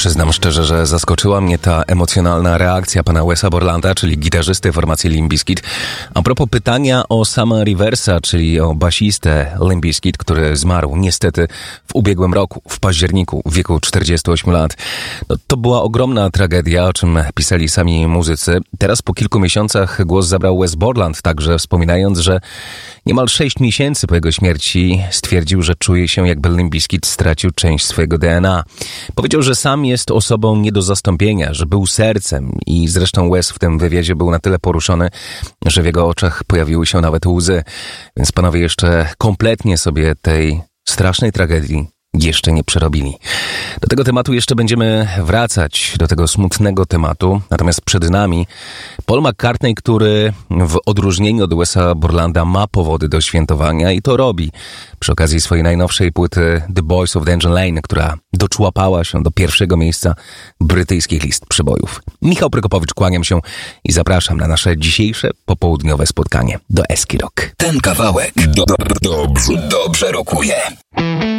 Przyznam szczerze, że zaskoczyła mnie ta emocjonalna reakcja pana Wesa Borlanda, czyli gitarzysty formacji Limp Bizkit. A propos pytania o Sama Riversa, czyli o basistę Limp Bizkit, który zmarł niestety w ubiegłym roku, w październiku, w wieku 48 lat. No, to była ogromna tragedia, o czym pisali sami muzycy. Teraz po kilku miesiącach głos zabrał Wes Borland, także wspominając, że niemal 6 miesięcy po jego śmierci stwierdził, że czuje się, jakby Limp Bizkit stracił część swojego DNA. Powiedział, że sam jest osobą nie do zastąpienia, że był sercem i zresztą Wes w tym wywiadzie był na tyle poruszony, że w jego oczach pojawiły się nawet łzy. Więc panowie jeszcze kompletnie sobie tej strasznej tragedii jeszcze nie przerobili. Do tego tematu jeszcze będziemy wracać, do tego smutnego tematu. Natomiast przed nami Paul McCartney, który w odróżnieniu od Wesa Borlanda ma powody do świętowania i to robi przy okazji swojej najnowszej płyty The Boys of Danger Lane, która doczłapała się do pierwszego miejsca brytyjskich list przybojów. Michał Prokopowicz, kłaniam się i zapraszam na nasze dzisiejsze popołudniowe spotkanie do Eski Rock. Ten kawałek dobrze rokuje.